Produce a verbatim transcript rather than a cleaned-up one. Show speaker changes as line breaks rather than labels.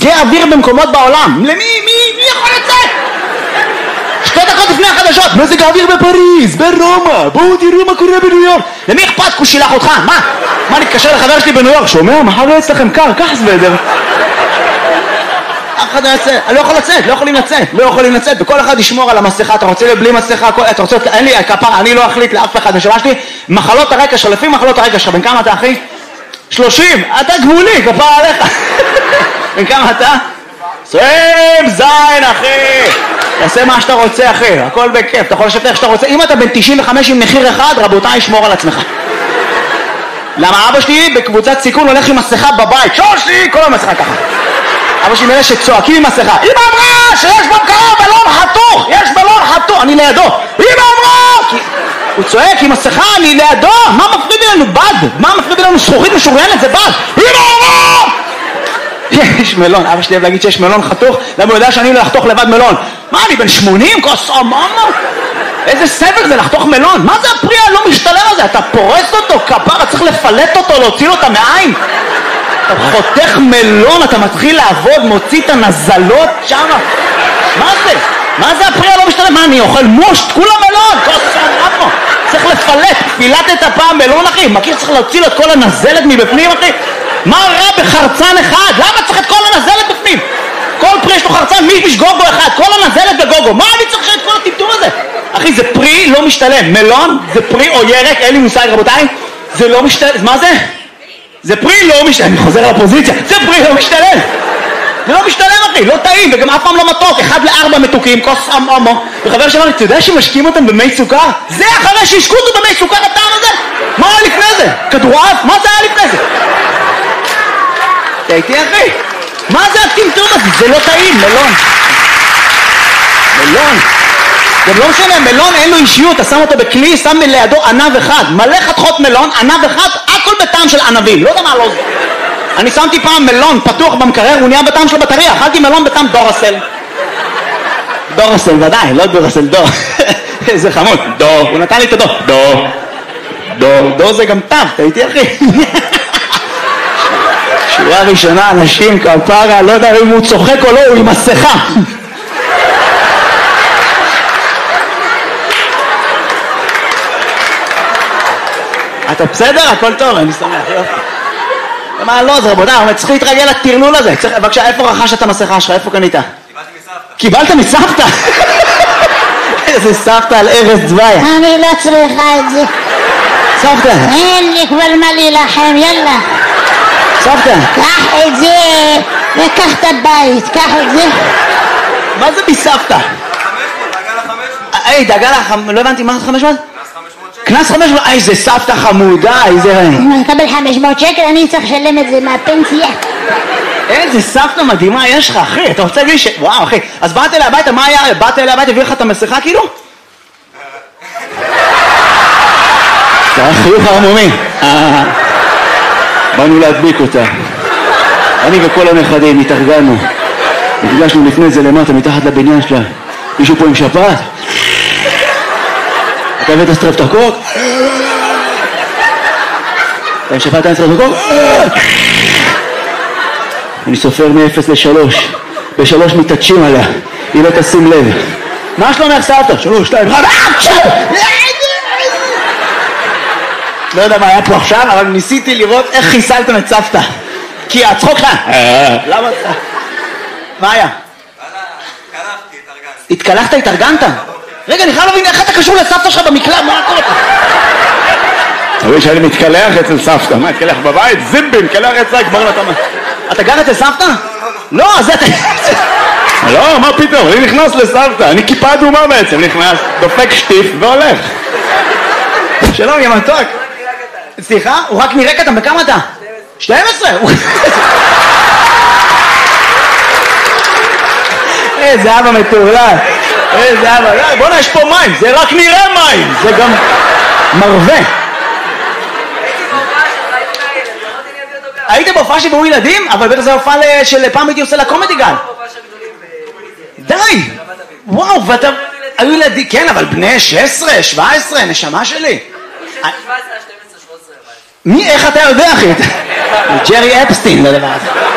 מזגי אוויר במקומות בעולם. למי? מי? מי יכול לצאת? שתי דקות לפני החדשות, מזג האוויר בפריז, ברומא, בואו תראו מה קורה בניו יורק. למי אכפת? הוא שילח אותך, מה? מה, נתקשר לחבר שלי בניו יורק, שומע? מחר לא אצלכם קר, קח סוודר. אף אחד לא יצא, אני לא יכול לצאת, לא יכולים לצאת, לא יכולים לצאת, וכל אחד ישמור על המסכה, אתה רוצה בלי מסכה, אתה רוצה, אין לי כפרה, אני לא אחליט לאף אחד, נשמע שלי, מחלות הרקע שלך, לפי מחלות הרקע שלך, בין כמה אתה אחי? שלושים, אתה גבולי, כפרה עליך. בין כמה אתה? עשרים זין אחי, תעשה מה שאתה רוצה אחי, הכל בכיף, אתה יכול לשתף שאתה רוצה, אם אתה בן תשעים וחמש עם מחיר אחד, רבותיי, שמור על עצמך. למה אבא שלי בקבוצת סיכון הולך עם מסכה בבית, שושי, כל המסכה ככה. אבא שלי מאלה שצועקים עם מסכה, אמא אמרה שיש במקרוב בלון חתוך, יש בלון חתוך, אני לידו, אמא אמרה, כי... הוא צועק עם מסכה, אני לידו, מה מפריד לנו? בד, מה מפריד לנו? זכוכית משוריינת, זה בד, אמא אמרה! יש מלון, אבא שלי אוהב להגיד שיש מלון חתוך, למה הוא יודע שאני לא לחתוך לבד מלון? מה, אני בן שמונים? כוס אממה? איזה סבל זה לחתוך מלון? מה זה הפרי הלא משתלם הזה? אתה פורס אותו, כפרה, צריך לפלט אותו, להוציא לו את המעיים. אתה חותך מלון, אתה מתחיל לעבוד, מוציא את הנזלות שמה. מה זה? מה זה הפרי הלא משתלם? מה, אני אוכל מושט? כולה מלון, כוס אממה. צריך לפלט, פילטת הפעם מלון אחי, מכיר צריך להוציא לו את כל הנזלת מבפנים אחי? מה רע בחרצן אחד? למה צריך את כל הנזלת בפנים? כל פרי יש לו חרצן, מישמיש גוגו אחד, כל הנזלת בגוגו, מה אני צריך את כל הטמטום הזה? אחי, זה פרי לא משתלם, מלון זה פרי או ירק, אין לי מושג רבותיי, זה לא משתלם, מה זה? זה פרי לא משתלם, אני חוזר לפוזיציה, זה פרי לא משתלם, זה לא משתלם אחי, לא טעים, וגם אף פעם לא מתוק, אחד לארבע מתוקים, כוס אמו, וחבר שאמר, אתה יודע שמשקים אותם במי סוכר? זה אחרי שהשקו אותו במי סוכר הטעם הזה? מה היה לפני זה? כדורעף? מה זה היה לפני זה? אתה איתי אחי? מה זה הטמטום הזה? זה לא טעים, מלון. מלון. זה לא משנה, מלון אין לו אישיות, אתה שם אותו בכלי, שם לידו ענב אחד. מלא חתכות מלון, ענב אחד, הכל בטעם של ענבים. לא יודע מה לא זה. אני שמתי פעם מלון פתוח במקרר, הוא נהיה בטעם של בטריה. אכלתי מלון בטעם דורסל. דורסל, ודאי, לא דורסל, דור. איזה חמוד. דור, הוא נתן לי את הדור. דור. דור, דור זה גם טעם, אתה איתי אחי? שורה ראשונה, אנשים כפרה, לא יודע אם הוא צוחק או לא, הוא עם מסכה. אתה בסדר? הכל טוב, אני שמח, יופי. מה לא, זה רבודה, אבל צריך להתרגל לטרלול הזה. בבקשה, איפה רכשת את המסכה שלך? איפה קנית? קיבלת מסבתא. קיבלת מסבתא? איזה סבתא על ארז דווי.
אני לא צריכה את זה.
סבתא.
אין לי כבר מה להילחם, יאללה.
סבתא.
קח את זה, וקח את הבית, קח את זה.
מה זה מסבתא?
חמש מאות, דאגה ל-חמש מאות.
היי, דאגה ל-חמש מאות, לא הבנתי, מה זה חמש מאות? קנס חמש מאות, איזה סבתא חמודה, איזה...
אם אני אקבל חמש מאות שקל, אני צריך לשלם את זה מהפנסיה.
איזה סבתא מדהימה יש לך, אחי, אתה רוצה להגיד ש... וואו, אחי, אז באת אליי הביתה, מה היה? באת אליי הביתה, הביא לך את המסכה כאילו? זה היה חיוך הרמומי. באנו להדביק אותה. אני וכל הנכדים התארגנו. נפגשנו לפני זה למטה, מתחת לבניין שלה. מישהו פה עם שפעת? אתה הבאת סטרפטוקוק? אתה עם שפעת אין סטרפטוקוק? אני סופר מ-אפס לשלוש. בשלוש מתעטשים עליה. היא לא תשים לב. מה שלומך סבתא? שלוש, שתיים, אחד. לא יודע מה היה פה עכשיו, אבל ניסיתי לראות איך חיסלתם את סבתא. כי הצחוק לך. למה? מה היה?
התקלחתי, התארגנתי.
התקלחת, התארגנת? רגע, אני חייב להבין איך אתה קשור לסבתא שלך במקלט, מה קורה פה?
תראי שאני מתקלח אצל סבתא, מה, התקלח בבית? זיבי, מתקלח אצלה, כבר אתה...
אתה גר אצל סבתא? לא, אז אתה...
לא, מה פתאום, אני נכנס לסבתא, אני כיפה אדומה בעצם, נכנס, דופק שטיף והולך.
שלום, יא מתוק. סליחה? הוא רק נראה קטן, בכמה אתה? שתים עשרה. איזה אבא מטורלל. איזה אבא. בוא'נה, יש פה מים, זה רק נראה מים. זה גם מרווה. היית בהופעה שבאו ילדים? אבל בטח זה הופעה של פעם הייתי עושה לקומדי גל. די. וואו, ואתה... היו ילדים, כן, אבל בני שש עשרה, שבע עשרה, נשמה שלי.
שבע עשרה, שתים עשרה, שלוש עשרה.
מי, איך אתה יודע, אחי? ג'רי אפסטין, לא דבר.